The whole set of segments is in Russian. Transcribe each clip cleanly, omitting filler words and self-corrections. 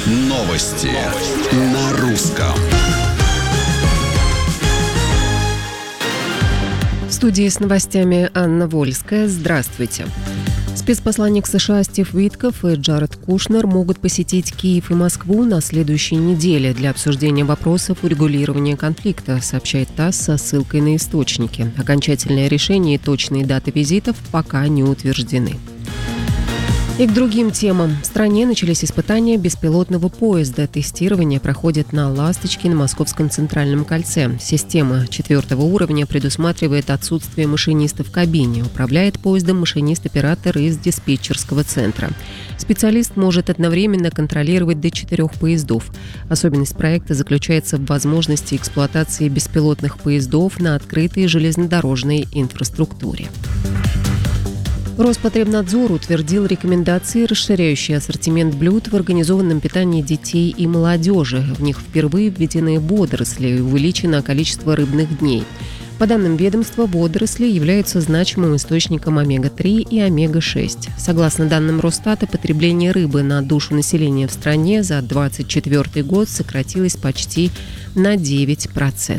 Новости на русском. В студии с новостями Анна Вольская. Здравствуйте. Спецпосланник США Стив Витков и Джаред Кушнер могут посетить Киев и Москву на следующей неделе для обсуждения вопросов урегулирования конфликта, сообщает ТАСС со ссылкой на источники. Окончательное решение и точные даты визитов пока не утверждены. И к другим темам. В стране начались испытания беспилотного поезда. Тестирование проходит на «Ласточке» на Московском центральном кольце. Система 4-го уровня предусматривает отсутствие машиниста в кабине. Управляет поездом машинист-оператор из диспетчерского центра. Специалист может одновременно контролировать до 4 поездов. Особенность проекта заключается в возможности эксплуатации беспилотных поездов на открытой железнодорожной инфраструктуре. Роспотребнадзор утвердил рекомендации, расширяющие ассортимент блюд в организованном питании детей и молодежи. В них впервые введены водоросли и увеличено количество рыбных дней. По данным ведомства, водоросли являются значимым источником омега-3 и омега-6. Согласно данным Росстата, потребление рыбы на душу населения в стране за 2024 год сократилось почти на 9%.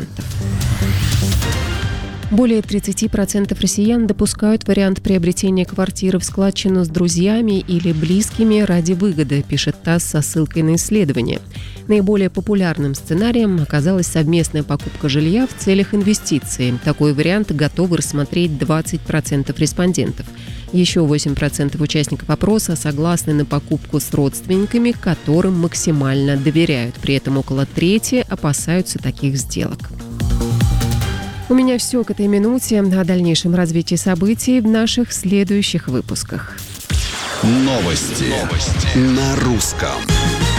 Более 30% россиян допускают вариант приобретения квартиры в складчину с друзьями или близкими ради выгоды, пишет ТАСС со ссылкой на исследование. Наиболее популярным сценарием оказалась совместная покупка жилья в целях инвестиций. Такой вариант готовы рассмотреть 20% респондентов. Еще 8% участников опроса согласны на покупку с родственниками, которым максимально доверяют. При этом около трети опасаются таких сделок. У меня все к этой минуте. О дальнейшем развитии событий в наших следующих выпусках. Новости на русском.